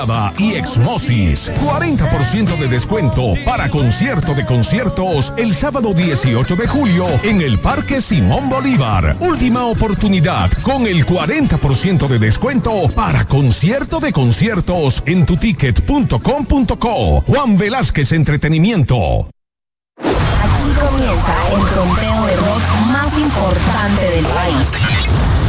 y Exmosis. 40% de descuento para concierto de conciertos el sábado 18 de julio en el Parque Simón Bolívar. Última oportunidad con el 40% de descuento para concierto de conciertos en tuticket.com.co. Juan Velázquez Entretenimiento. Aquí comienza el conteo de rock más importante del país.